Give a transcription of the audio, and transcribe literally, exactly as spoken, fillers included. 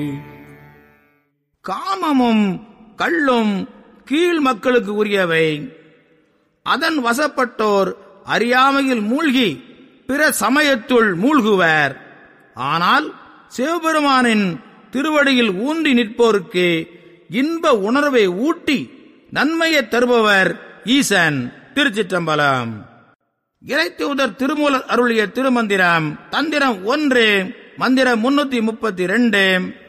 காமமும் கள்ளும் கீழ் மக்களுக்கு உரியவை. அதன் வசப்பட்டோர் அறியாமையில் மூழ்கி பிற சமயத்துள் மூழ்குவர். ஆனால் சிவபெருமானின் திருவடியில் ஊன்றி நிற்போருக்கு இன்ப உணர்வை ஊட்டி நன்மையை தருபவர் ஈசன். திருச்சிற்றம்பலம். இறைத்தூதர் திருமூலர் அருளிய திருமந்திரம் தந்திரம் ஒன்று, மந்திரம் முன்னூத்தி முப்பத்தி ரெண்டு.